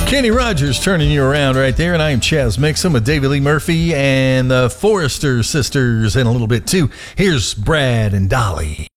Kenny Rogers turning you around right there, and I am Chaz Mixon with David Lee Murphy and the Forrester sisters in a little bit too. Here's Brad and Dolly.